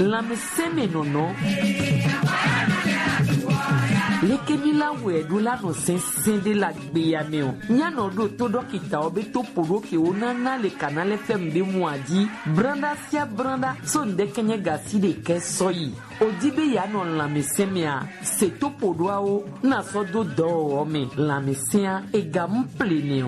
la me seme no lekeni la wedu la no sensende la gbeya me o nya no do to dokita obe to poroke o nana le canal FM de moadi branda sia branda so de kenye gasi de kesoyi odibe ya no la me semia se to podwa o na so do o me la me sia e gam plene o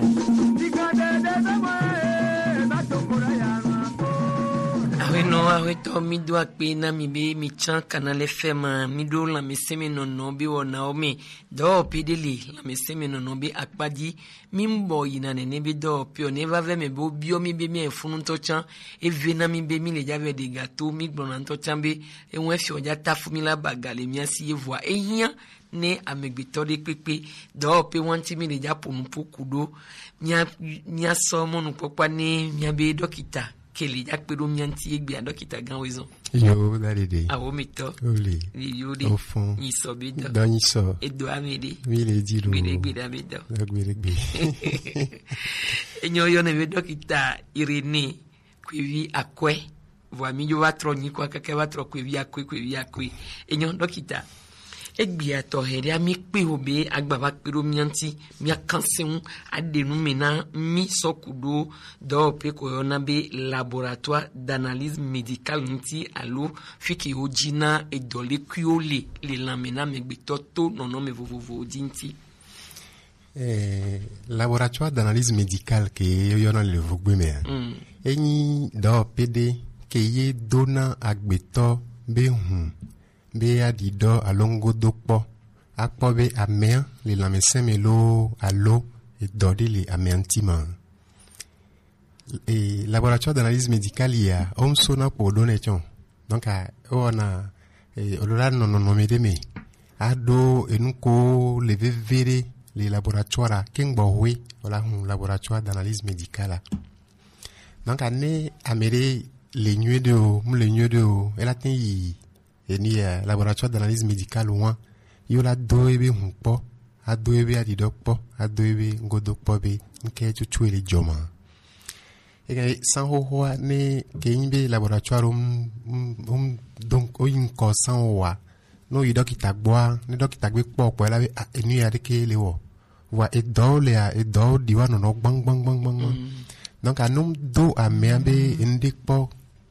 no awe to mi do akpe na mi be mi chan canal FM mi do la me seme no bi wona o me do pedeli la me seme no bi akpadi mi mbo yina ne bi do pio ne va ve me bo bio mi be mi efunu to chan e vena mi be mi le jave de gâteau mi gbon to chan be e won fi oja ta fu mi la bagale mi asi e voix e yan ne amegbito de pepe do pe wanti mi le ja ponu pokudo nya so mo nu popa ne mi be dokita kele jakpedo mianti egbe adokita gan wezon yo dalide awo mito oli yo de au fond ni so be do dans ni so edo amede oui le dit lo gbe da bedo gbe enyo yo ne be dokita Irene kwevi akwe vo mi yo watro ni kwa kake watro kwevi akwe enyo dokita egbe ato here ami pe obe agbaba pero mianti mi akanseun adenu mena mi sokudo do pe ko yona be laboratoire d'analyse médicale nti alo fiki ojina e dole kuole le lamena megbeto to nono me vovovo dinti laboratoire d'analyse médicale ke yona le vogbe me eni do pede ke ye dona agbeto be be a di do alongo dokpo akpo be amea le la meseme lo allo et dodi le ameantima et laboratoire d'analyse médicale ya on sona pour donner chon donc on a olola no medeme ado enuko le vevere le laboratoire kengbo we wala un laboratoire d'analyse médicale donc ane amere le nuit de elatin yi ni laboratoire d'analyse médicale loin yo la doebe hunpo adoebe adidokpo adoebe ngodokpo be nke chuchu ele joma e san ho ne keimbe laboratoire donc o inko san wa no yi dokita gboa ni dokita gbe po la enu ya de ke le wo wa e do diwa no gbang donc anum do ameabe ndekpo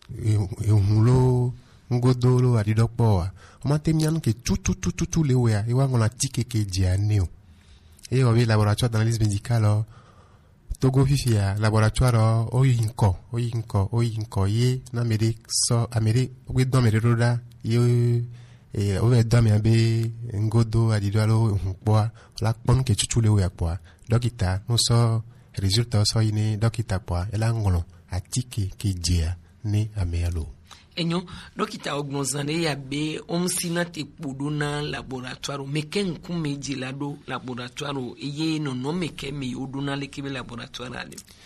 hunlo ngodolo adidokpo wa omatemian ke tu le wea e wangona tike ke dianeo e obi laboratoire d'analyse médicale togo fifia laboratoire oyinko ye na mede so amere we do mede roda ye o we do me be ngodo adidalo hunpo la pon ke tu le wea po dokita no so résultat so ine dokita po ela ngolo atike ke dia ne amealo enyo dokita ognozane ya be omsina te podona laboratoire meken kumeji lado laboratoire eye no meke me odona lekebe laboratoire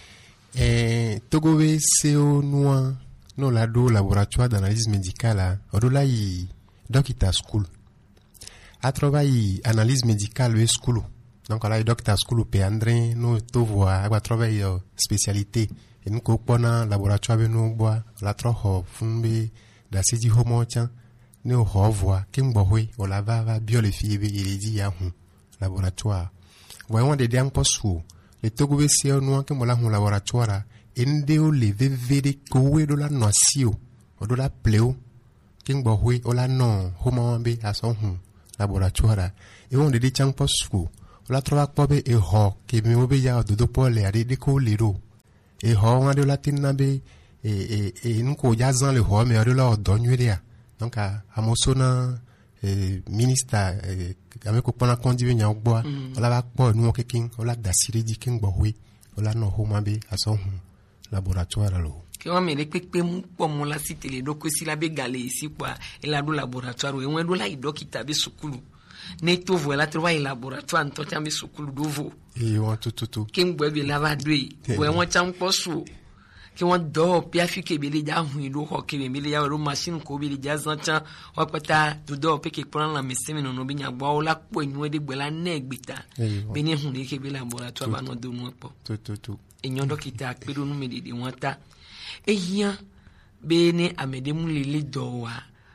ale togo we seo noa no lado laboratoire d'analyse médicale odola yi dokita school atrova yi analyse médicale we school donc là dokita school pe andre no to voa agba trova yi spécialité et nous comprenons laboratoire be no boa la troho fumbe da sidi homo chan ne ho voa kimbo hoi o la va biologie be iredi ya hu laboratoire voyons des diam posu le togo be se no ke mo la hu laboratoire ende o le vevere ko we do la nosio o do la pleo kimbo hoi o la no homo be aso hu laboratoire et on de chan posu o la trova pobe e ho ke me obe ya do pole ade de ko lero et ho de la tinabe et nous ko yazan le ho me de la donyeria donc a mosona ministre ame ko pona kondibe nya ogbo la ba po nu kekin ola dasire di kin gbo we ola no ho mabe aso laboratoire lo ke o me le pepe mu po mo la cité le doko si la be gale ici kwa e la do laboratoire e won do la dokita be sukulu ne to voilà trova in laboratoire nto chambe sukulu dovo e won tututu kengbo be lava dwe we won cham poso ke won do pia fike be le ja hu do ho ke be le ya ro machine ko be le ja zancha o pata do pe ke pran la meseme no bi nya gbo la po enu de gbela na egbita be ne hu ne ke be laboratoire ba no do mo po tututu enyo dokita akpedo nu me de won ta eyan bene amede mulele dowa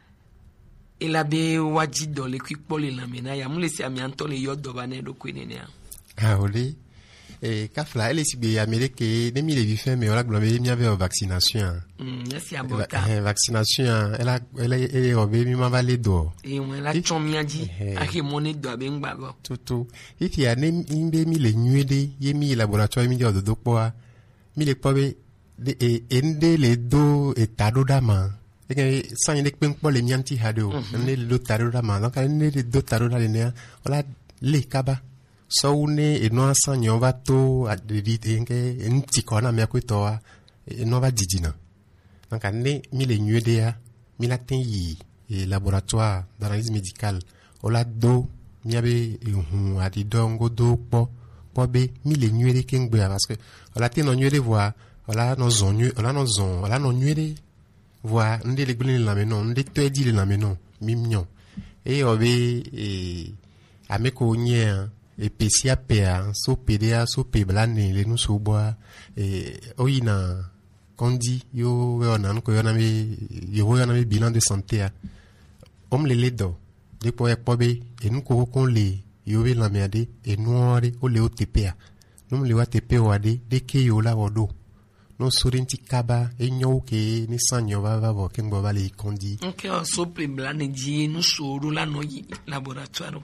ela be waji dole kwikpole la mena ya mulesi amianto le yodo bane do kwenene ah oli kafla ele si be Amérique demi le vifin mais on globé mi avait vaccination merci abota vaccination elle obé mi ma le do et on la chomiaji ake moni do be ngbago tutu iti ya ne imbe mi le nyuede ye mi laboratoire mi do dokpoa mi le pobe de ende le do etado dama e sans ine penpo le mianti hado ne le do tado dama donc ne le do tado dama ne ola le kaba so ne e no asanyo va to adidi nke nti kona me akwetoa e no va didina donc ne mi le nyuede ya mi la ten yi e laboratoire d'analyse médicale ola do mi abe hu adido ngodo po be mi le nyuede kengbe parce que ola ten no nyuede voix ola no zonyu ola no nyuede voix nde le gbele la menon nde to edi le la menon mi mignon e obe e ameko nye e pesia pea so pedea so peblane le nu so boa e oyina kondi yo ona nko yo na me bilan de santé a le ledo de po e pobe e nu ko kon le yo be la meade e noire o le otpa no le wa tp o ade de ke yo la odo no sorenti kaba e nyo ke ni sanyo va vo ke ngbo va le kondi nke so peblane di nu so ro la no laboratoire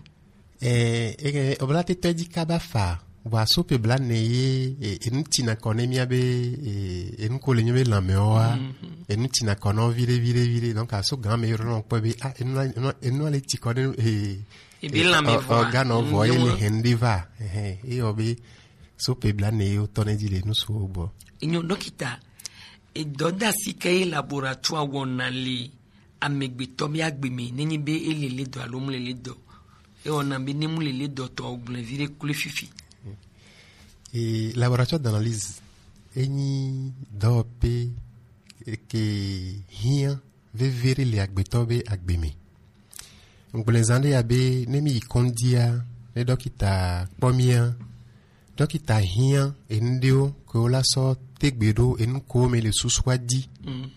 oblate tedi kaba fa wa sope blane ye entina konemia be enko le nyobe la meoa entina kono vire donc aso grand meilleur non po be eno le ti konen be la me organo voye le hendiva e obi sope blane yo tonedi le nuso bo inyo dokita e doda sike laboratoire wonali amegbetomi agbemi nini be elele do alomle do et on a bien moulé les docteurs ou bien viré couler fifi et laboratoire d'analyse eni dope que hien ve vere le agbetobe agbemi donc les andes abe nemi kondia le dokita pomia dokita hien endio ko la so tegbedo en ko me le suswadi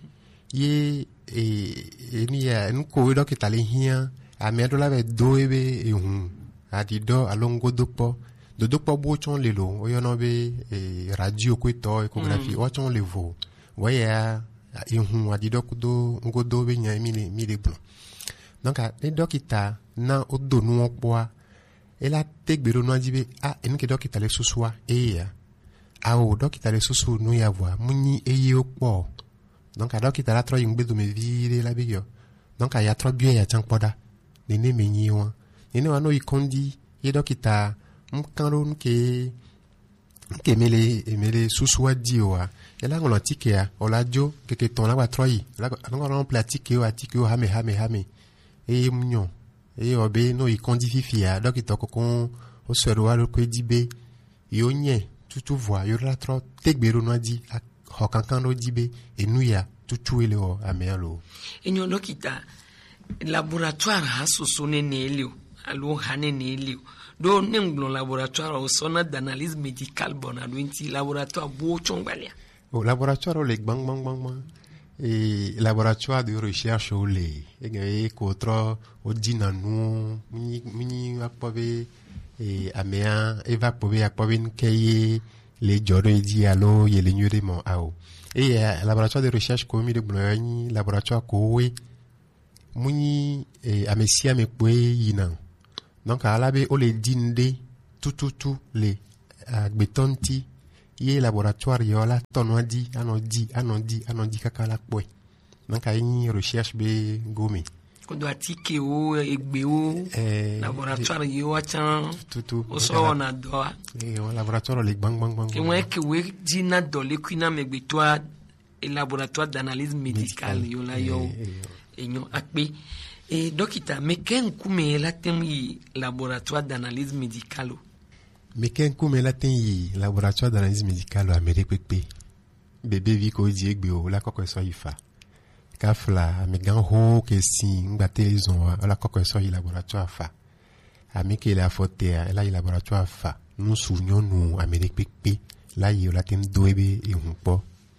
ye eni ya en ko dokita le hien amedo la be do ebe ehun adido alongo dokpo do dokpo bo chon lelo oyono be radio kwito échographie o chon levo waya ehun adido kudo ngodo be nya mi le blo donc le dokita na odo nu opoa ela tegbero no ajibe enke dokita le suswa ya o dokita le susu no ya voix muni eye opo donc dokita la tro yingbe do me vire la biyo donc ya tro bien ya chanpoda nene menyiwa nene wano ikondi ye dokita mkaro nke mele susua diwa ela ngolo tikea olajo keke ton la watroi la ngolo platike o atike o hame e mnyo e obe no ikondi fifia dokita kokon o sero wa lo kwedibe yo nye tutu voix yo la tro tegbero no di hokankan no dibe enuya tutu ele o amelo enyo dokita laboratoire hasoso nenelio alo hanenelio do nenglo laboratoire o sona d'analyse médicale bona dointi laboratoire bo chongbalia o laboratoire le bang et laboratoire de recherche o le e ko tro o dinanu mini akpobe e amea evapobe akpobe nkeye le jodo di alo ye le nyure mo ao et laboratoire de recherche ko mi de bloni laboratoire ko we muni amesia mekwe yina donc alabe o le dinde tout le agbetonti ye laboratoire yo la tonwadi anodi kakala kwe donc ayini recherche be gomi ko do atike o egbe o laboratoire yo achan tout o so na do laboratoire le bang ke won ke we dina do le kwina megbetoire et laboratoire d'analyse médicale yo la yo enyo akpe et dokita meken kume la temi laboratoire d'analyse médicale meken kume la temi laboratoire d'analyse médicale Amérique pepe bébé vi ko di egbe o la koko so ifa kafla me gan ho ke si ngate izon la koko so laboratoire fa ameke la fote la laboratoire fa nous souvenons nous Amérique pepe la yo la tem doebe e hunpo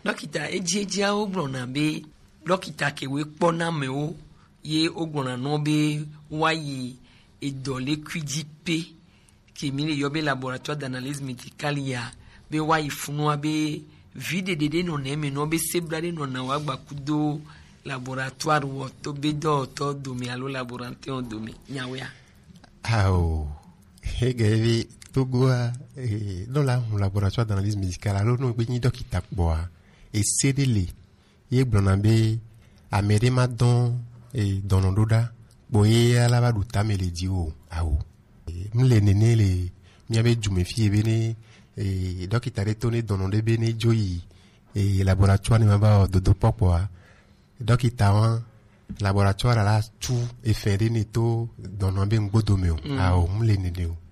dɔkita edziawo gblɔna be dɔkita kewoe kpɔna amewo ye wogblɔna nɔ be woayi edɔlekui dzi pe kemi le yɔ be laboratoire d'analyse médicale ya be woayi funua be vi ɖeɖe nɔ ne me nɔ be sebla ɖe nɔna woagba kudo laboratoire wɔ to be dɔwɔtɔ dome alo laborateur dome nyawoya. Ao hege Togoa dans la laboratoire d'analyse médicale alors nous be ni dɔkita kpɔa esedele ye gblɔna be amede ma dɔn dɔnɔɖoɖa kpɔ ye alaba ɖu tame le dzi o awo mle nene le miabe dzumefi be ne dɔkita ɖe to ne dɔnɔ ɖe be ne dzo yi laboratoire ne ma ba dodo kpɔkpɔa dɔkita wa laboratoire la tu efe ɖe ne to dɔnɔ be ŋgbodome o awo mle nene o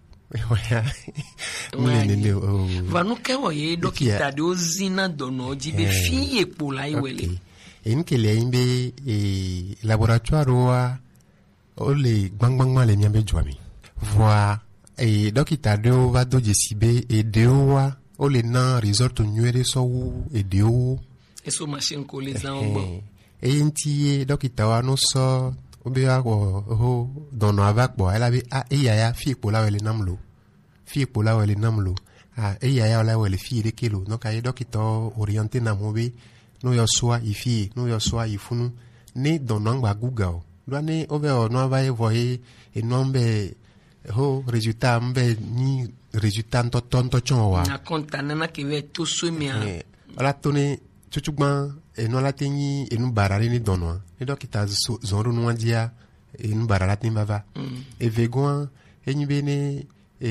mle nene o vanu kɛwɔ ye dɔkita ɖewo zina dɔnɔ dzi be fi ye kpo la ye wele enkele yin be laboratoire wa o le gbangbangba le miabe dzua mi voa dɔkita ɖewo va do dzesi be eɖewo wa o le na result nyuie ɖe sɔwu eɖewo eso machine ko le zan gbɔ eye ŋuti ye dɔkita wa no sɔ wobe awɔ ho dɔnɔ ava kpɔ ela be eyaya fi ekpo la wele nam lo fi ekpo la wele nam lo eyaya la wele fi ɖeke lo donc aye dɔkita orienté nam ho be no yɔ soa yi fi no yɔ soa yi funu ne dɔnɔ ŋgba guga o do ne o be o no ava ye vɔ ye enɔ be ho résultat mbe ni résultat ntɔtɔ tsɔn wa na konta nana ke ve to so mia ala to ne tutsugba eno la tenyi enu bara ni dɔnɔ ne dɔkita zɔnro no dia enu bara la tin bava evegoa enyi be ne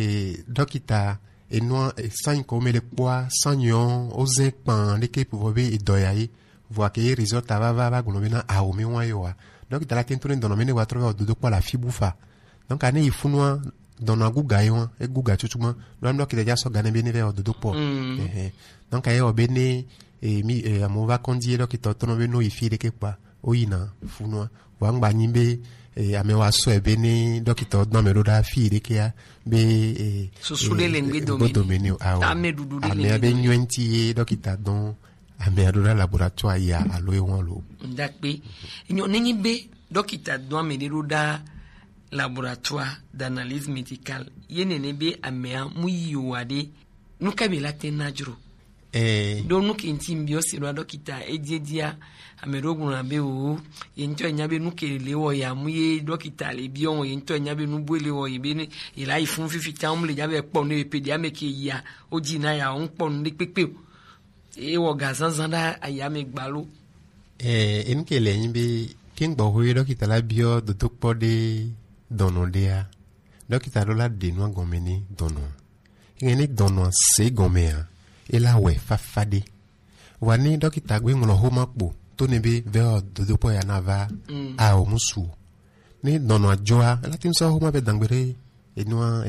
dɔkita enu san ko mele kpoa sanyon oze pan de ke pour be idoya yi voa ke résultat va gno bena awo mi wa yo wa dɔkita la tin to ne dɔnɔ me ne wa trova dodo kwa la fibufa donc ane ifunua dɔnɔ aguga yon e guga tutsugba do dɔkita ja so gane be ne ve dodo po donc aye obe ne mi amova kondie dɔkita tono be no ifi de ke pa oyina funua wa ngba nyi be ame wa so ebe ne dɔkita do me do da fi de ke ya be susule lengbe domini awo ame be nyenti ye dɔkita don ame ado da laboratoire ya alo e won lo ndakpe nyo nenyi be dɔkita do ame de do da laboratoire d'analyse médicale yenene be amea muyiwade nukabela tenajro do nuke ntimbio siro dɔkita ediedia ameroguna be o yento nyabe nuke lewo ya muye dɔkita le bion yento nyabe nubuele wo yebe ila ifun fifita umle nyabe kpɔ ne pedia meke ya ojina ya on kpɔ ne pepe e wo gazanzanda ayame gbalo enke le yimbe kengbo ho dɔkita la bio do dokpo de dɔnɔ dea dɔkita do la de no gomeni dɔnɔ ngeni dɔnɔ se gomea ela we fafade wani dɔkita gbe ngolo homa kpo to ne be ve dodo po ya na va a o musu ni dɔnɔ ajoa la tin so homa be dangbere enua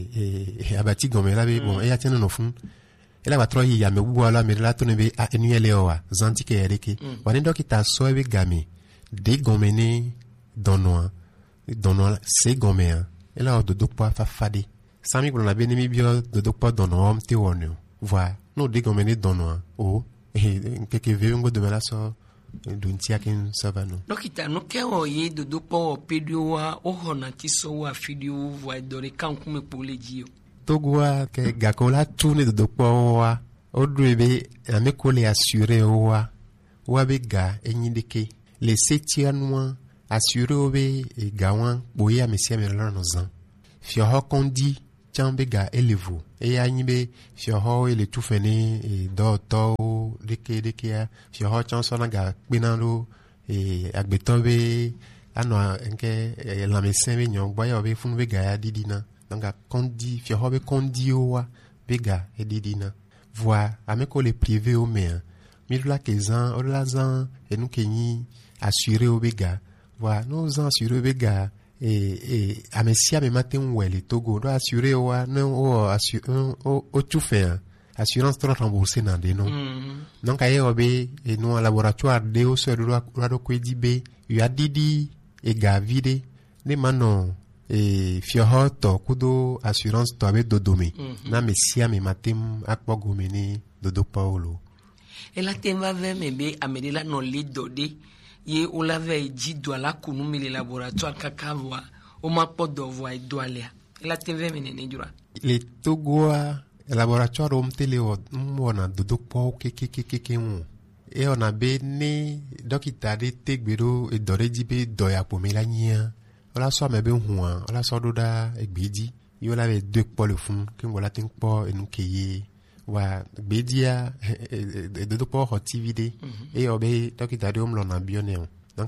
abati gomela be bon e ya tiene no fun ela va troyi ya me buwa la me la to ne be enu ele owa zanti ke ereke wani dɔkita so e be game de gomeni dɔnɔ se gomea ela o dodo po fafade sami glo na be ni mi bio dodo po dɔnɔ om te wonio voilà no de gomeni dɔnɔ o keke ve ngo de mela so duntia kin savano dɔkita no kewo ye dodo po pedio wa o hona ti so wa fidio wa dore kan kume polejio togoa ke gakola tourne dodo po wa o drebe ame ko le assurer wa be ga enyideke le setianwa assurer o be gawan boye amesia mela no zan fio hokondi chambe ga elevo e anyibe fio ho ele tufene do to deke ya fio ho chanso na ga pinalo agbetobe ano nke la médecin be nyon boya be funu be ga ya didina donc kondi fio ho be kondi wa be ga e didina voi ameko le privé o me midula kezan o la zan e nu kenyi assurer o be ga voi no zan assurer be ga amesia me matin wele Togo do assurer wa no o tu fait assurance trop remboursé na de non donc aye obe e no laboratoire de o so do ko dibe ya didi e ga vide ne mano fio hoto kudo assurance to abe dodomi na mesia me matin akpo gomeni dodo Paulo ela temba ve mebe amedela no le dode ye o la ve ji do la kunu mi le laboratoire kakavwa o ma podo vo e do alea ela tembe menene jura le togoa laboratoire omtele ona dodo po kekekeke mu e ona be ne dokita de tegbero e dore jibe doya pomela nya ola so mebe huan ola so doda egbeji yo la ve deux po le fun ke ngola tin po enu keye wa gbedia dodo po hotivide e obe dokita de omlo na bioneo donc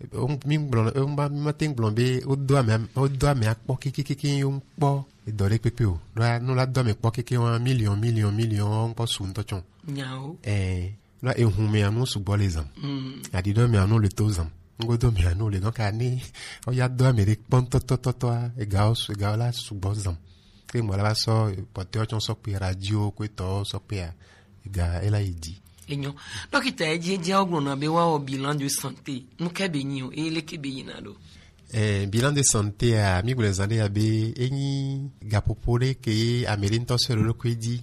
mi tin blombe o do me akpo kekekeke yo po e dore pepe o no la do me po keke 1 million po sun to chon nyao la e hume anu subo les am adi do me anu le tozam ngodo me anu le donc ani o ya do me re pon to e ga la subo zam ke mo la so pote o chon so pe radio ko to so pe ga ela idi enyo dokita eje ogro na be wa o bilan de santé no kebe nyo e le kebe yinado bilan de santé a mi gulezande abe eni gapopore ke amerin to se ro ko di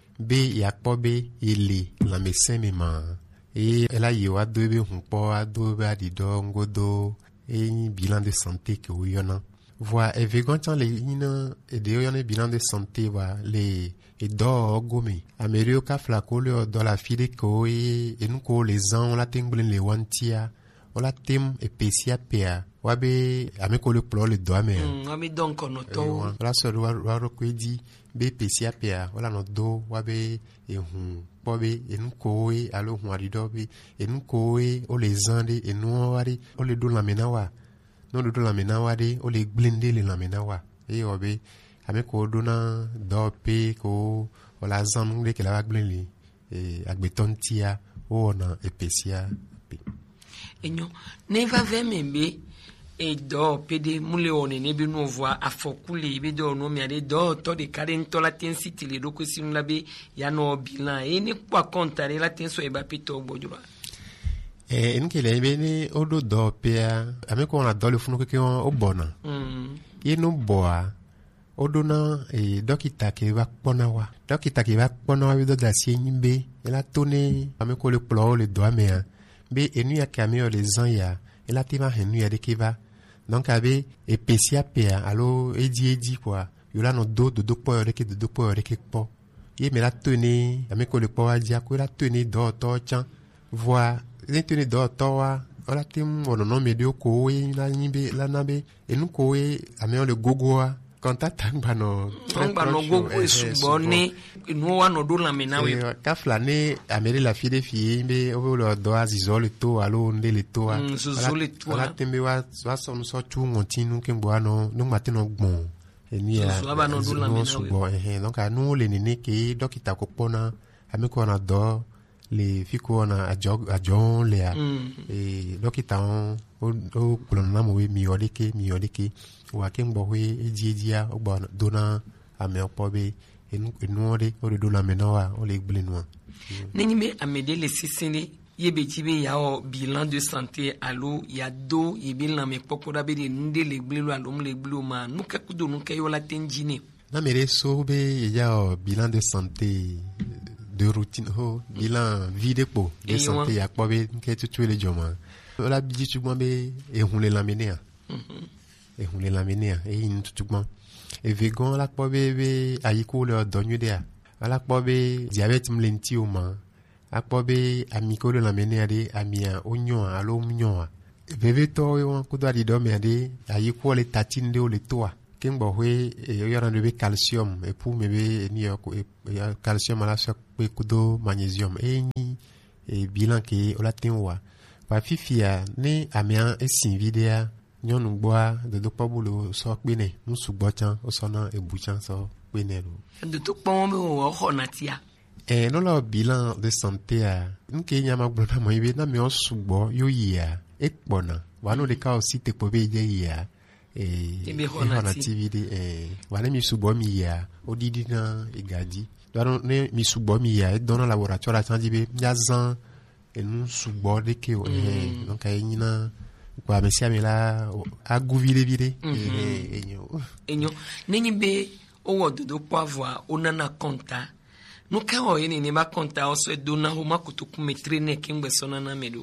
be yakpobe ele la médecin mema e ela yewa do be hunpo ado be adido ngodo eni bilan de santé ke oyona voa evegontan le ina e de oyona bilan de santé wa le et do gomi amerio ka flakole do la fide ko e nu ko les ans la tengble le wantia ola tem e pesia pea wabe ameko le plo le do ame wabe donc no to la so ro ko di be pesia pea ola no do wabe e hun pobe e nu ko e alo hun arido be e nu ko e o les ans de e nu wari o le do la menawa no do la menawa de o le blinde le la menawa e obe ameko dona do pe ko ola zam de ke la gblele e agbetontia o na epesia pe enyo ne va ve membe e do pede mule one ne bi no voa afokule be do no mi ade do to de karento la tensity le do kwesi no labe ya no bilan e ne kwa kontare la tenso e ba pito gbojura nke le be ni odo do pe ameko na do le funu ke o bona ye no boa odona dokita ke va kpona wa be do da sienbe ela tone ameko le plo le do amea be enu ya kamio le zan ya ela tema henu ya de keva donc abe epesia pea alo edi quoi yola no do po de ke po ye me la tone ameko le po wa dia ko la tone do to chan voa le tone do to wa ola tem ono me de ko e na nyimbe la nabe enu ko e ameo le gogoa contact bano gogo subone no wa no do la menawe kafla ne ameli la fille be o lo do azizole to alo nde le to ala tembe wa so so chu ngontinu ke mboano no matino gbon eni ya no subo donc anu le nene ke dokita ko pona amiko na do le fiko na ajon le e dokita o plonna mo mi odeke wa kembo we ejiejia ogba dona ame opobe enuore o do la menawa o le gblenoa nenime amede le sisini yebe jibe ya o bilan de santé alo ya do yebe la me pokora be de nde le gblelo alo le gblo ma nuka kudo nuka yo la tenjine na mere so be ya o bilan de santé de routine bilan vie de santé ya pobe ke tutu le joma la biji tugma be e hunle la menea ehun la menea e in tutugman e vegan la pobe be ayiko le donyu de ala pobe diabète mlenti o ma akpobe amiko le la menea de amia onyo alo mnyo bebe to yo ko do di do me de ayiko le tatine de o le toa kembo we e yora de calcium e pour mebe ni ko calcium ala so pe kudo magnesium e ni e bilan ke o la tenwa pa fifia ne amia e sin videa nyonu gboa de do pabulo so pene musugbo chan o so na ebuchan so pene lo de to pon be o honatia no lo bilan de santé a nke nyama gbo na mo ibe na mi o sugbo yo yia e pona wa no de ka o si te pobe je yia honativide wa ne mi sugbo mi yia odidi na egadi do ne mi sugbo mi yia e don na laboratoire chan dibe nyazan e nu sugbo de ke o donc ay nyina kwa mesia mela aguvile enyo nenyi be o wodo do poivre onana konta no ka o yini ne ba konta o so do na ho makutuku metre ne kingbe sona na medo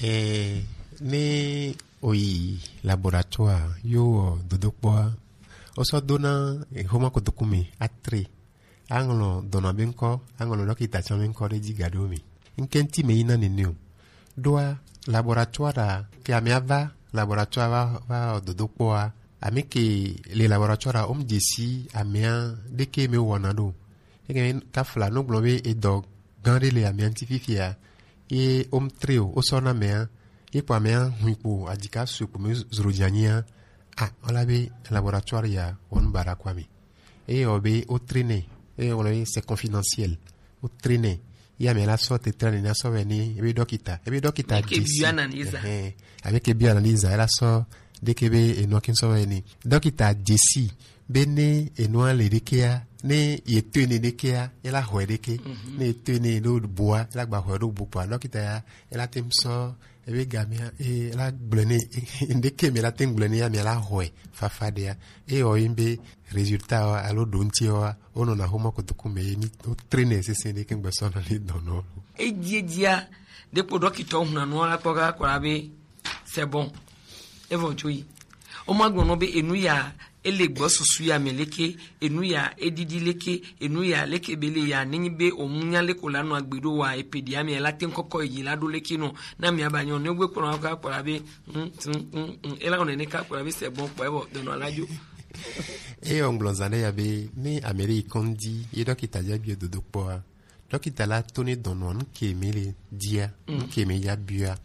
ne oyi laboratoire yo dodokwa o so dona ho makutuku me atre anglo dona benko anglo dokita chamen ko reji gadomi nkenti me ina ne new doa laboratoire ke amiava laboratoire va dodokwa ameke le laboratoire desi amia deke me wonado egen kafla no globe e dog gande le amiantififia e trio o sona mea e kwa mea huipo adika suku me zrojania olabe laboratoire ya on barakwami e obe o traîner et on est c'est confidentiel o traîner ya me la sorte traîner na so veni e be dokita desi avec bioanalyse la so dekebe eno kinso veni dokita desi bene eno le dekea ne yetene dekea ela hoedeke ne tene do boa la gba hoedo boa dokita ya ela temso ebe gamia e la blene ndeke me la tenglene ya me la hoe fafade ya e o imbe resultat alo donti o ono na homo kotukume ni o trainer sese de kengbe sona ni dono e dia de po dokita huna no la poga kwarabe c'est bon evo joyi o magbono be enu ya elegbo susu ya meleke enu ya edidi leke enu ya leke bele ya ninyi be omunya leko lanu agbedo wa epedia mi la ten kokko yi la do leke no na mi abanyo ne gbe ko ka kwa be ela on ne ka kwa be c'est bon po de no alajo e onglonzane ya be ni Amerique kondi e dokita ya bi dodokpo dokita la toni donon ke mele dia ke me ya bia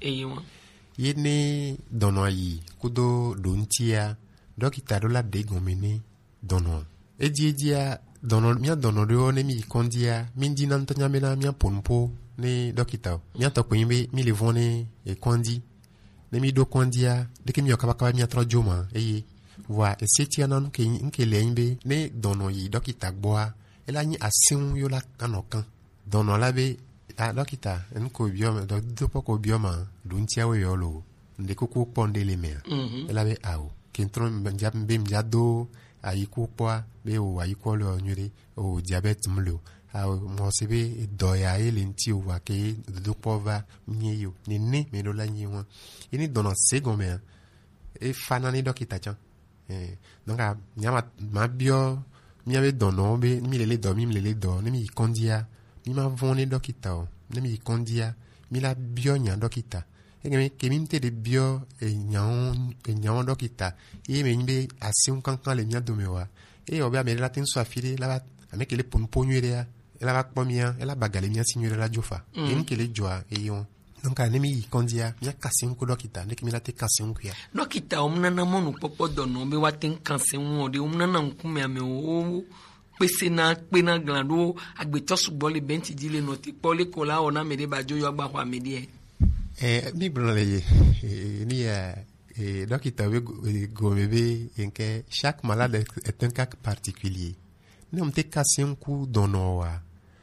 yene dono yi kudo dontia dokita do la de gomene dono edia dono mia dono do ne mi kondia mindi nan tanya mena mia ponpo ne dokita mia to ko yimbe mi le vone e kondi ne mi do kondia de ke mi okaba mia trojoma eye wa esetia nan ke nke le yimbe ne dono yi dokita gboa ela ni asin yo la kanokan dono la be dokita enko bioma do poko bioma dontia we yolo ndekuku ponde le mer ela be awo kentron mbem jado ayiku kwa be o ayiku lo nyure o diabete mlo mo sebe doya elenti o wa ke do pova nyeyo ni me do la nyewa ini dono segome e fanani dokita chan donc nyama ma bio mi ave dono be mi le do ne mi kondia mi ma vone dokita o ne mi kondia mi la bio nya dokita keminte de bio e nyaon dokita e me mbe asin kankan le nya domewa e obe amere la tin so afire la ameke le ponponywere ya la ba kpomia la bagale nya signore la jofa en ke le joa e yon donc anemi kondia nya kasin ko dokita ne kemila te kasin ku ya dokita omna na monu popo dono be watin kasin wo de omna na nkume ame o pese na pe na glando agbeto sugbole benti dile no ti pole kola ona mere bajo yo agba kwa medie mi blonle ni dokita we gomebe enke chaque malade est un cas particulier ne on te casse ku dono wa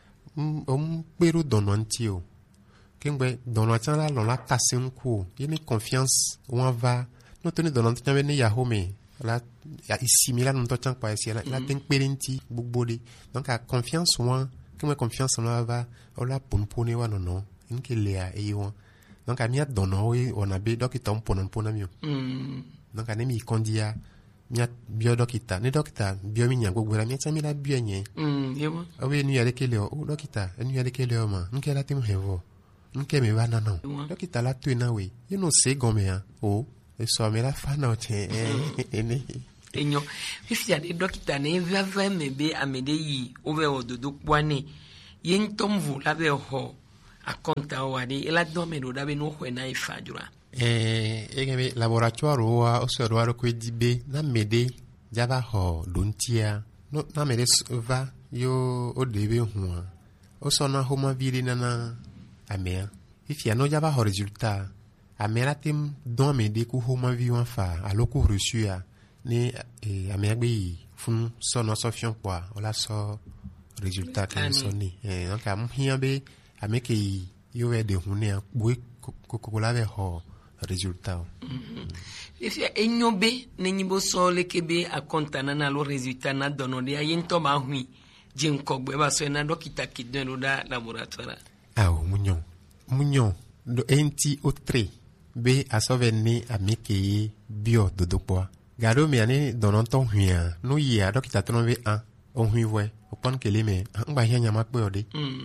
peru dono antio kengbe dono atala lo la casse ku yeni confiance on va no toni dono ntanya ne ya home la ici mila no to chan pa esi la ten perenti bugbode donc a confiance on kengbe confiance on va o la ponpone wa no nke lea e yon donc amia dono we on abe dokita pona mio donc anemi kondia mia bio dokita ne dokita bio mi nyango gbera mia tami la bio nye yebo awe nu yale kele o dokita enu yale kele o ma nke la tim hevo nke me bana no dokita la tu na we you know say gome ya o e so me la fa na o che ene enyo if ya de dokita ne vava me be amede yi over ododo kwane yen tomvu la be ho akonta wadi ela domeno dabe no hwena ifajura egebe laboratoire wa osoro ko dibe na mede java ho dontia no na mede va yo odebe huwa osona homa viri na amea ifia no java ho resultat amera tem don mede ku homa vi wan fa aloko reçu ya ni amea gbe fun sono sofion kwa ola so resultat kan soni donc am hiabe ameke yo de hune boy kokola ve ho resultat ifia enyobe nenyibo so lekebe akontana na lo resultat na dono de ayento ma hui jinkogbe ba so na dokita kidno da laboratoire munyon do enti otre be asoveni ameke bio dodopoa gado mi ani dononton hia no ya dokita tronve an on huiwe opon keleme ngba hia nyama pe ode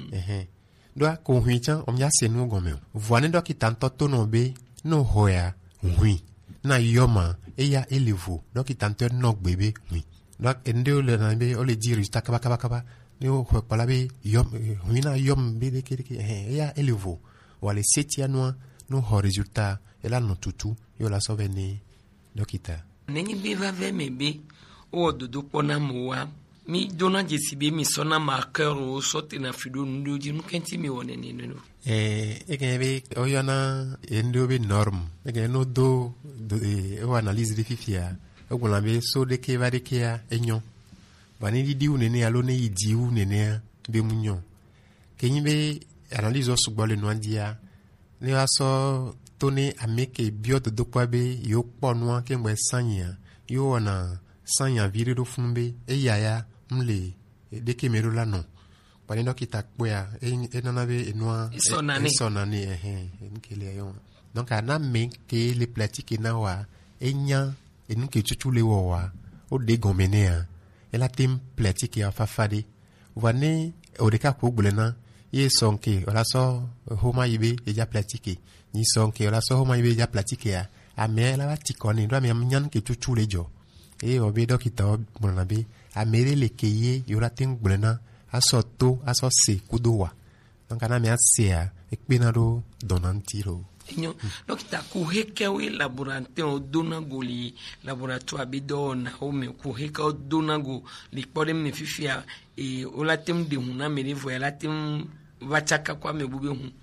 do ko hui chan om ya senu gome voane dokita ntoto no be no hoya hui na yoma eya elevo dokita nto no gbebe hui donc ende le na be o le di résultat kaba ni o ko pala be yom hui na yom be de keke eya elevo wale setia no ho résultat ela no tutu yo la soveni dokita nengi be va ve mebe o dodo pona moa mi dona jesibe mi sona marqueur o sote na fido ndo di nkenti mi wone ni no be o yana endo be norme no do o analyse de fifia o gona be so de ke va de ke a enyo bani di u nene alo ne idi u nene be munyo kenyi be analyse o sugbole no andia ni aso toni ameke bio de dokwa be yo ponwa ke ngbe sanya yo na sanya vire do fumbe e yaya mle de ke mero la no bani no kitakpoya e nana be enwa sonani nkele yo donc ana me ke le pratique na wa enya enu ke chuchu le wa o de gomenea ela tim pratique ya fafade wane o de ka ko gbulena ye sonke ola so homa yibe eja pratique ni sonke ola so homa yibe eja pratique ya ame la batikoni ndo ame nyan ke chuchu le jo e obe dokita bona be amere le keye yora tin gbulena aso to aso se kudowa donc ana me asia ekpena do donantiro Inyo dokita kuheke we laborante o donago li laboratoire bidona o me kuheke o donago li pode me fifia olatem de huna me revo latem vachaka kwa me bube hu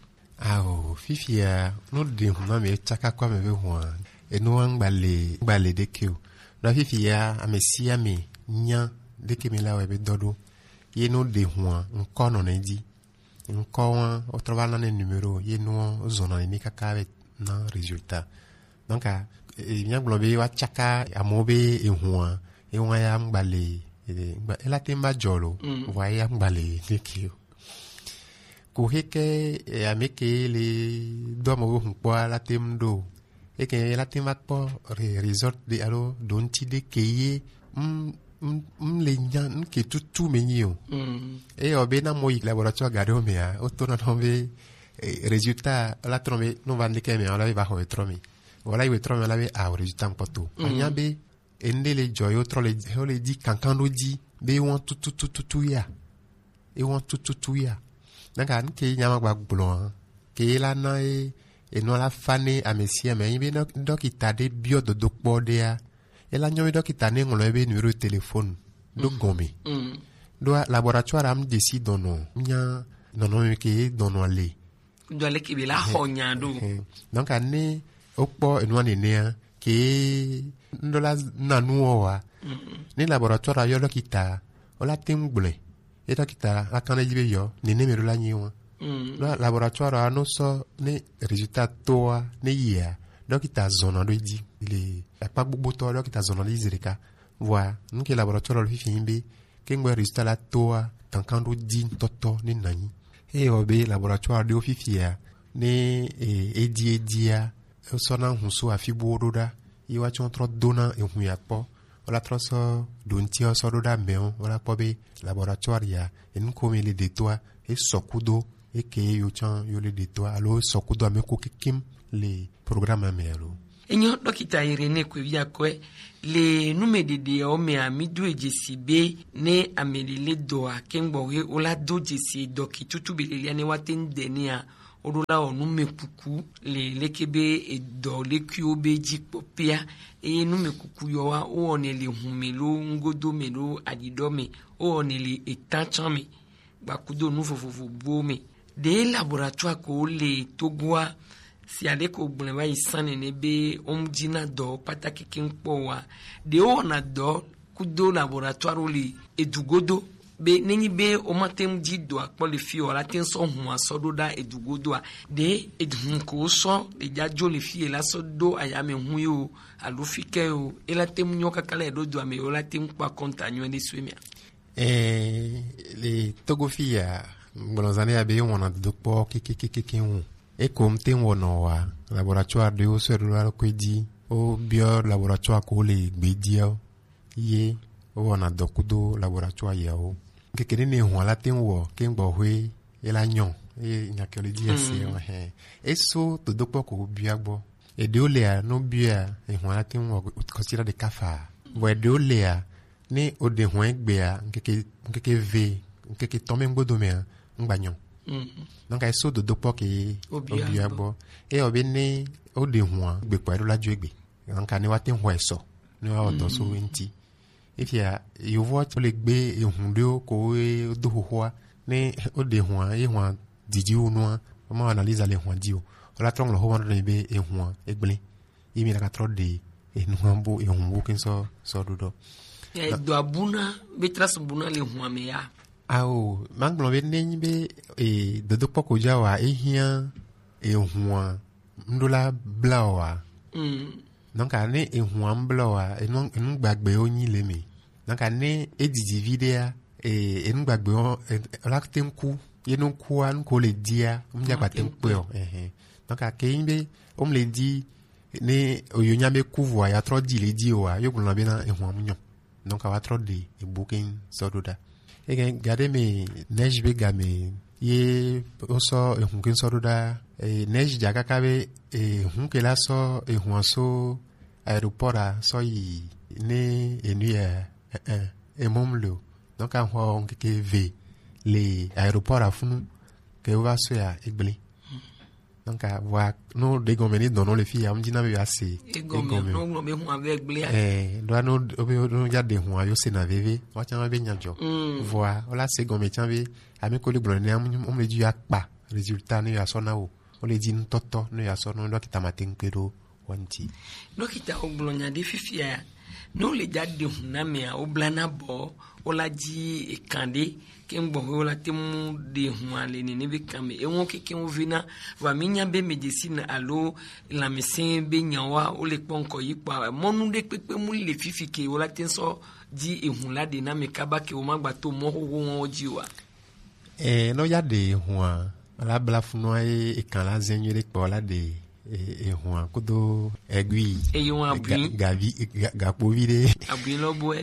fifia no de huna me chaka kwa me be hu eno ngbale de keu na fifia amesia me nya de ke me la we be dodo ye no de hu nkono na di encore au travail dans les numéros il nous zone ni kaka na résultat donc il vient glober wa chaka amobe ehua ya mbale ela temba jolo voyez ya mbale nekio ko heke ameke le do mo ko la temdo e ke la temba po resort de alo donti de keye le nyan ke tutu menyo e obe na mo laboratoire gado mea o to na tombe résultat la trombe no vande ke me ala va ho tromi wala i tromi ala be a résultat poto anya be ende le joyo tro le di kankando di be won tutu ya e won tutu ya nanga nke nyama gba gblon ke la na e no la fane amesia me be no dokita de bio do dokpo de ya ela nyomi dokita ne ngolo be numéro de téléphone do gomé do laboratoire am décide non nya non ke dono le do le ki bila honya do donc ane okpo enwa ne ne ke ndola nanu wa ni laboratoire yo dokita ola temble e dokita akane jibe yo ne numéro la nyiwa do laboratoire ano so ne résultat toa ne ya dokita zona do di le pa gbogbo to dokita zona li zirika voilà nke laboratoire lo fimbe ke ngwe résultat la toa tankando di toto ni nani e obe laboratoire de ofifia ne edia sona hunso afibododa iwa chontro dona e huya po ola troso donti o sododa meon ola pobe laboratoire ya en komi le detoa e sokudo e ke yo chan yo le detoa alo sokudo ameko kikim le programme amelo enyo dokita Irene kwevia kwe le numede de o me amidu ejesibe ne amelele doa kengbowe ola do jesi doki tutubele ya ne waten denia odola onume kuku le lekebe edo lekiobe jikpopia nume kuku yowa o onele humelo ngodo melo adidome o onele etachame bakudo nufofofu bome de laboratoire ko le togwa si ale ko gbonwa isane ne be omjina do pataki kinpo wa de o na do kudo laboratoire li edugodo be nengi be o matem di do akpo le fi o la ten so hu asodo da edugodo a de edhun ko so le jajo le fi la so do ayame hu yo alufike o ela tem nyoka kala do do ame o la tem kwa kontanyo ni swemia Les Togofia, dans les années à Béon, on a deux porcs qui ont. Et comme t'es un laboratoire de haut sur le Kwedi, au bio laboratoire qu'on les bédia, yé, on a deux laboratoire yao. Quelqu'un n'est pas là, t'es un qui est bohé, et l'agnon, et il n'y a que le dire, c'est. Et so, deux porcs au biabo. Et deux léa, no bia, et on a t'es un considéré de cafard. Ouais, deux léa. Ni o de hoin gbea nkeke ve nkeke tombe ngodomea ngbanyon donc ay so de dopo ke obiabo e obene o de hoin gbe paro la juegbe donc ani watin ho eso ni wa odo so enti ifia you watch le gbe ehunde ko e do hoa ni o de hoin e hoin didi onwa mo analyse le hoin dio la trong lo ho wan be e hoin egble imi la katro de e nuambo e humbo kenso so do do abuna betras buna le huame ya ao manglon be nenbe e do poko jawa e hia e hua ndola blawa donc ane e hua blawa e non gbagbe onyi lemi donc ane e divide e non gbagbe on la temku ye non ku an ko le dia mja kwa tempo donc akembe le di ne oyonya be kuvo ya tro di le di wa yo gbon be na e hua munyo donc awa trop de booking sododa et regardez mes neige be game ye oso e hunkin sododa e neige jaga kabe e hunkela so e huanso aéroport so yi ne enuya e momlo donc a ho onke ve les aéroports afunu ke wa so ya egbele donc a wa no de gomeni dono le fi am dina be assez gomeni no be hu avec blé do no obe no ya de hu ayo se na veve wa chan be nyanjo voa ola se gomeni chan be ami ko le blone am le du akpa résultat ne ya so na o le di ntoto no ya so no do kita matin pero wanti do kita o blonya de fifia no le ja de hu na me o blana bo ola ji e kande kembo ola temu de huale ni be kame e won keke won vina va minya be medicine alo la médecin be nyawa o le ponko yipa monu de pepe mu le fifike ola tenso ji e hunla de na me kaba ke o magba to mo ho won jiwa no ya de hua la blafuno e kan la zenyere po la de e hua kodo aiguille e yon abui gavi gapovide abui lo boe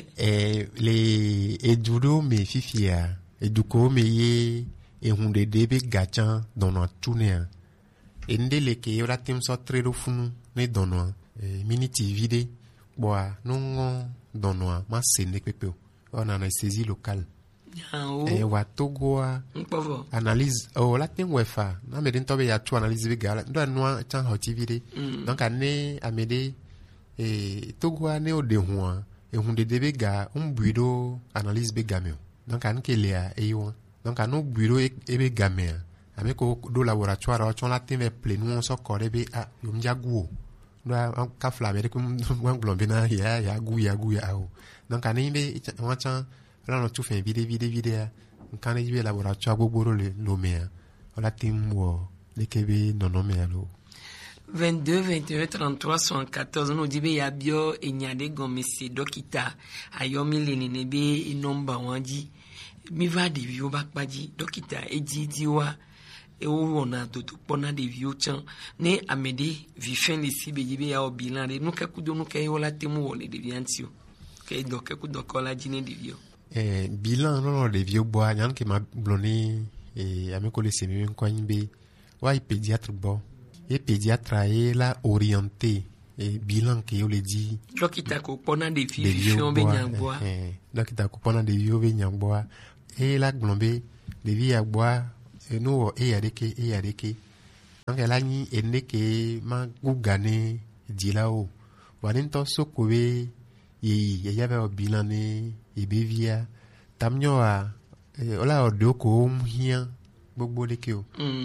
le edudo me fifia eduko me ye e hunde debe gachan dono tunia endele ke ora tem so tredo funu ne dono minute vide boa non dono ma sene pepe on anesthésie locale wa togoa analyse la tem wefa na me den tobe ya tu analyse be gala ndo no chan hotivide donc ane amede togoa ne o de huan e hunde debe ga buido analyse be gameo donc an kelea eyo donc anu bureau ebe gamea ame ko do laboratoire o chon la teme plein so korebe a yum jaguo do ka flamere ko ngblombe na ya gu o donc ani be wanchan la no tu fin vide kan e laboratoire gbogboro le lomea la tim wo le kebe nonomea lo 22 21 33 74 no dibe ya bio enyade gomisi dokita ayomi lenene be number 1 mi va de vieux bakpaji dokita eji diwa e o na to pona de vieux chan ne amede vi fin le si be dibe ya o bilan de no kakudo no kai wala temu wole de viantio ke do kakudo kola jine de vieux bilan no de vieux boa nyan ke ma bloni e ameko le semi ko nybe wa pédiatre bon et pédiatre est là orienté et bilan que le dit dokita ko pona de vieux be nyangboa dokita ko pona de vieux be nyangboa et la glombe de vie à boire et nous et yadeke donc elle a ni ene ke ma gugane dilao waninto sokowe ye ya ba bilan ne e bevia tamnyo a ola odoko mhia gbogbo de ke o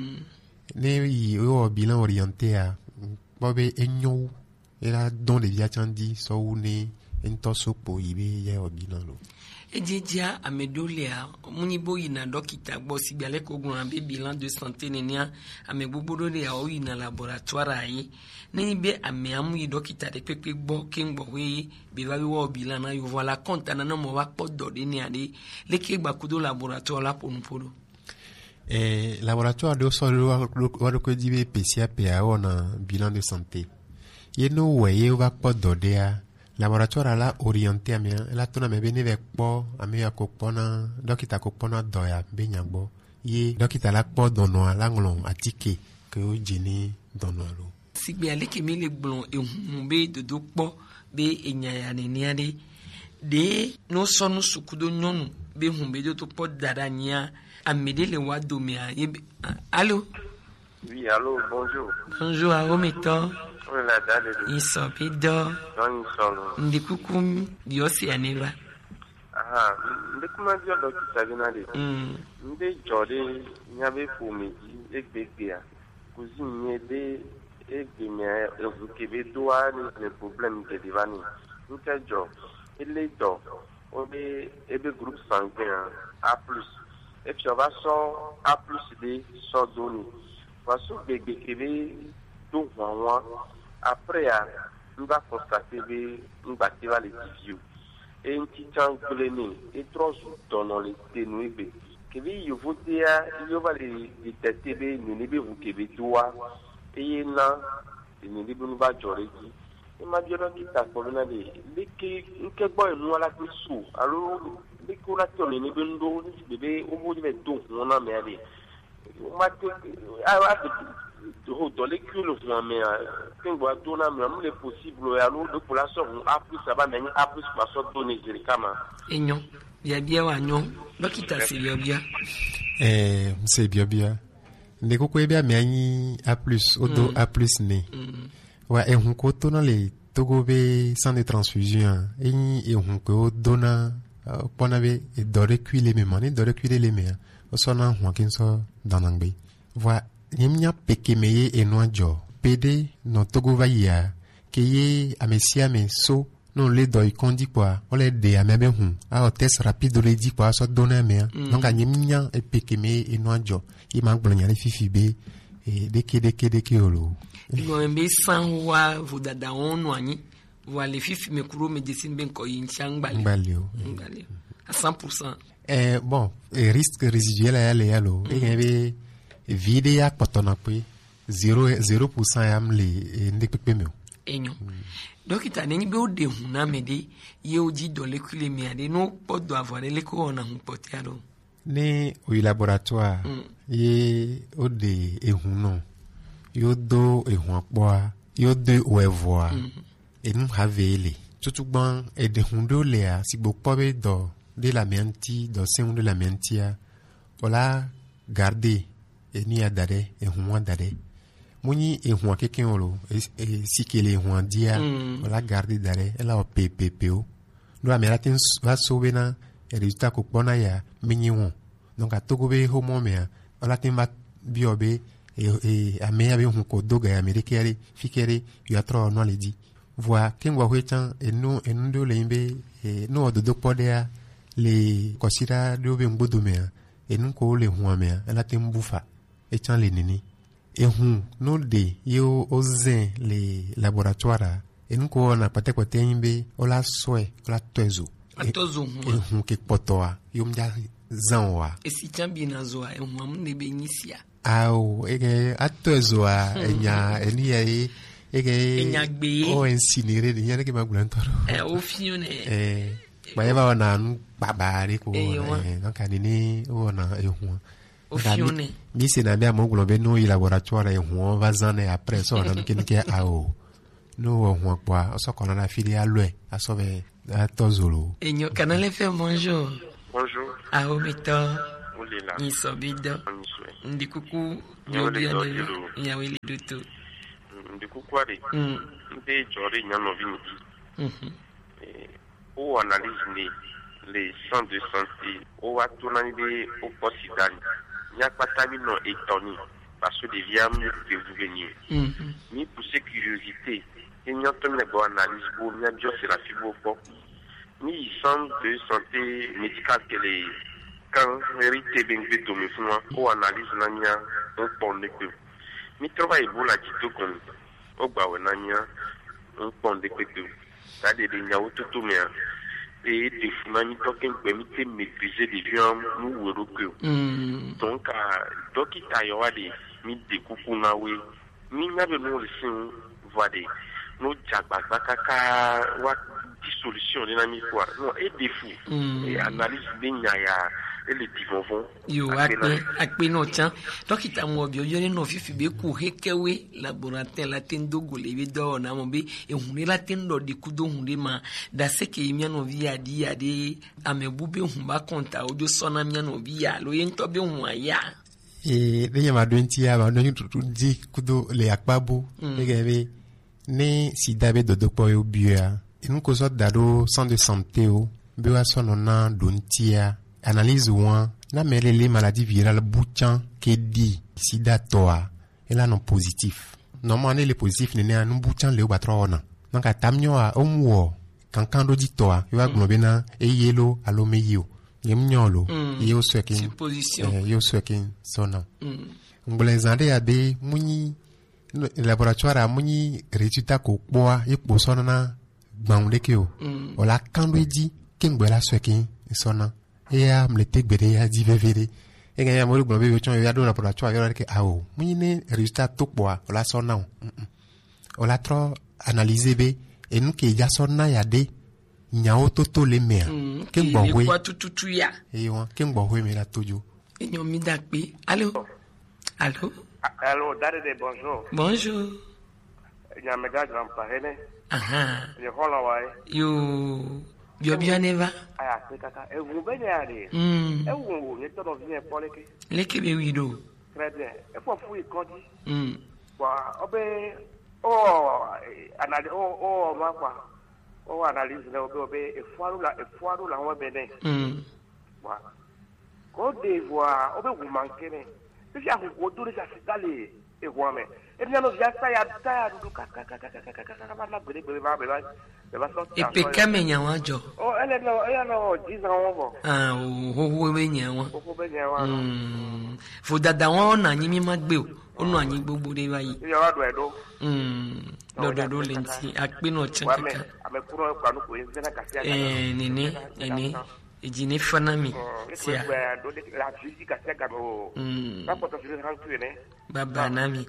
ne yi o bilan orienté a bobe enyo era don de via chandi so une ento sopo ibe ye obina lo Ejeja amedolia munibo ina dokita gbo sibiale ko gun an bilan de santé nenia amegbogbo le a o ina laboratoire ayi ni be ame amu yi dokita de pepe gbo ke ngbo we be ba wo bilan na yo voilà compte na mo wa podo de ni ade le ke gba kudo laboratoire la ponupodo laboratoire de solo wa ko dibe PCA ona bilan de santé ye no we va podo de a laboratoire la orienté amia la tona me bene ve kpo amia ko pona dokita ko pona doya be nyagbo ye dokita la kpo dono ala nglon atike ke o jini dono lo sigbe ale ke mi le gbon ehun be dodo kpo be enyaya ne niade de no sonu sukudo nyonu be hun be do to kpo dada nya amede le wa do mi a allô oui allô bonjour bonjour a omito la dade de isobido don solo ndikukum yosi aneba aha ndikuma dio dokita binade ndi jode nyabe fumiji egbegbe a kuzinye de egbemia evukebe doa ni problème ke divani nkejo eleto obe ebe groupe sanguin A+, et puis on va so A+D so doni va so gbegbe do wanwa après on va constater une bactérie les divisions et un petit temps et trop dans les ténuibe que vi yo votea yo va les détecter nous ne vous que doa et là ne ne nous va jorer et ma dieu qui t'a corona de que boy nous la sous alors les collations ne bendo bébé au bout de do on a mais aller ma dans les culs mais quand on donne même les possibles alors de population A+ ça va mener A+ va so donner les kama enyo ya bia wa nyo dokita se bia c'est bien ndeko ko bia mi anyi A+ odo A+ ne wa ehun ko to na le togo be sans de transfusion enyi ehun ko dona pona be dore cuile me mane dore cuile le me o sona ho kin so danangbe wa nyemnya pekemeye enwajo pede no togo vaya keye amesia me so non le doi kondi kwa ole de amebe hu a test rapide le di kwa so donner me donc nyemnya pekemeye enwajo i magblanya le fifi be e deke olo ngo mbe sanwa vodada onu anyi wa le fifi me kuro medicine ben ko ngbali à 100%. Bon, risque résiduel à aller allo et vide ya potona pe 0% am le ndekpe me enyo dokita neni be ode hu na mede ye oji dole kule mi ade no podo avoir le ko na hu potiaro ne au laboratoire ye ode ehun no yo do ehun apoa yo de oevoa e nu havele tutugban e de hun do le a sigbo pobe do de la menti do se de la mentia ola garder ni adare ehun adare muni ehun keken olo sikele ehun dia ola garder dare ela o pppo do amela tin va sobena e résultat ko pona ya minyiwon donc a togo be homo me ola tin va biobe e ameya be hun ko doga ya amerikere fikere yo atro no le di voa kengwa hwetan enu ndo le imbe no ododo podea le kosira do be ngbodo me enu ko le hun me ela tin bufa et chan les nini et no de yo ozen les laboratoires et nous ko na pate ko tembe ola soe ola tozo ke potoa yo mja zanwa e si chambi na zoa e ne be nyisia au ege atozo a enya eni ye ege enya gbe o incinere de nyane ke magulantoro o fione ba wana nu babare ko donc anini o na ehun Ofione. Mi se na bia mongulo be no laboratoire e ho vazane après so na kenike ao. No ho kwa so kono na fili alwe asobe atozolo. Enyo kanale fait bonjour. Bonjour. A omito. Olila. Ni sobido. Ndikuku nyobi ande. Ya wele duto. Ndikuku ari. Nde jori nyano vini. O analyse ni les centres de santé o atunani be o posidani. Nya patami non étonné parce que des viam que vous veniez. Ni pour cette curiosité il y a une analyse pour bien c'est la fibre pour ni centre de santé médicale que les quand hérité bien de domicile ou analyse nanya on pond que mi travaille pour la tito comme au bas nanya on pond que ça de nya tout mais et des fumani token permet maîtriser des gens nous européens donc donc il y a des mi de kukuna we mi na be no lesin voade no jagba kaka wa dissolution de nami quoi no et des fous et analyse de nyaya et les divons yo akpe no chan dokita mo bi oyo no fifi be ku hekewe laboratoire la tendo golebe do na mo be ehunle la tendo de kudo hunde ma da seke mi no via di ade amebube humba konta ojo sona mi no via lo yento be hu aya de ma doentia ba no tutu di kudo le akpabo egebe ne sida be dodo po yo bia inu ko so dado centre de santé o be wa sono na dontia analyse one na mele les maladies virales bouchan ke di sida toa et là non positif normalement les positifs ne anu bouchan le batrona donc atamnyo a omwo kankan do di toa yo agnobe na e yelo alo meyo yemnyolo yo swekin yo swekin sona ngolenzande ya be munyi laboratoire a munyi résultat ko poa e po sona na gbaunde ke o ola kando di kengbela swekin sona ya mlete gbere ya di vevere e ga ya mo gbo be yo chon ya do laboratoire yo ke awo munyi ne résultat to poa ola sona ola tro analyser be e nu ke ya sona ya de nyao toto le mea kengbo we kwa tututu ya ewa kengbo we me la tojo enyo mi da pe allo Dare de bonjour nyamega grand parene yo hola wai yo bien neva aya kaka e vous bene ari e vous ne to vient pour leke be wido très bien e faut fouiller kodi wa obe analyse ma quoi analyse le obe e foiru la wa bene wa Côte d'Ivoire obe vous manquer ne si a vous autour ça s'aller e quoi mais et bien nous ya ça du kaka la bebe ba e peka menya wajo elle no 10 ans ho menya wa fo dada won na yin mi ma gbe o onu anyi gbogbo de bayi yo wa do edo do lenti akpe no chankaka ame kuro kwanu ko yin na kasia nene ejine fanami sia la physique kasia gabo pas pour te rentrer ne baba nami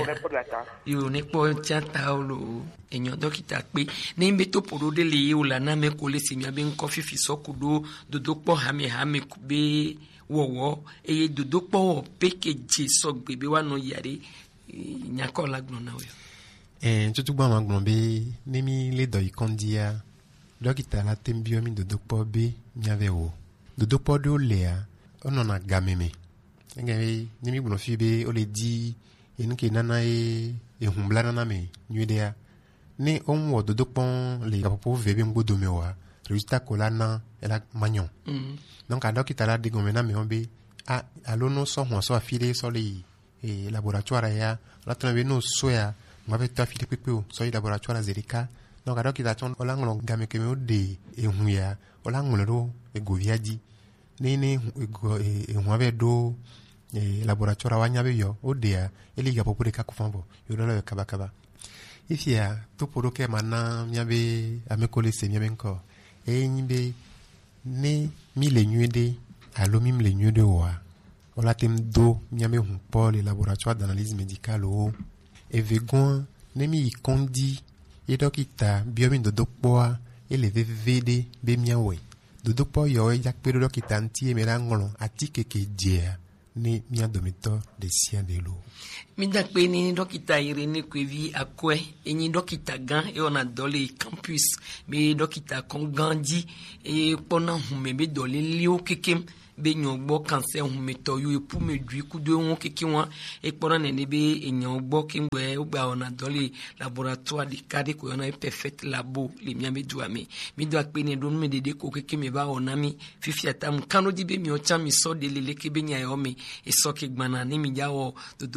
yo ne po chata olo enyo dokita pe ne mbe to podo de le o la na me ko le simi abi nko fifi sokudo dodo po hame kube wowo eye dodo po package so gbebe wa no yare nyako lagno na we tutu gba magno be ne mi le do ikondia dokita la tembio mi dodo po be mi ave o dodo po do lea ono na gameme ngebe ne mi gno fi be o le di enu ke nana e humbla nana me nyudea ne onwo dodo pon le kapopo vebe ngbodo me wa résultat ko la na ela magnon donc adokita la digo mena me obe alono so ho so afile so le laboratoire ya la tone no so ya mabe to afile pepe o so laboratoire zerika donc adokita ton olanglo game ke me ode ehun ya olanglo ro egoviadi ne ehun do laboratoire wa nyabe yo odea eliga popure kakufambo yodolo kabakaba ifia to poroke mana nyabe amekole se nyabe nko nyimbe ne mi le nyude alo mi le nyude wa ola tem do nyabe hu pour le laboratoire d'analyse médicale o evegon ne mi kondi e dokita biomi do dokpoa ele vvd be miawe do dokpo yo yakpe do dokita nti e merangolo atike ke dia ni mia domito de sien de lo mi da pe ni dokita Irene Kwevi akwe enyi dokita gan e ona dole campus be dokita kongandi e pona hume be dole lio kekem be nyogbo cancer hume to yo epu medui kudo won keke won e pona ne be enyogbo kingbe ogba ona dole laboratoire de cade ko ona perfect labo le mia me duame mi do pe ni do me dede ko keke me ba ona mi fifi atam kanu di be mi o cha mi so de lele ke be nya yo mi e so ke gbana ni mi jawo dodo podi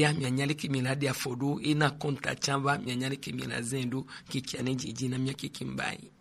ya mianyali kimila dia fodo ina konta chamba mianyali kimila zendo kikiane jiji na mia kikimbai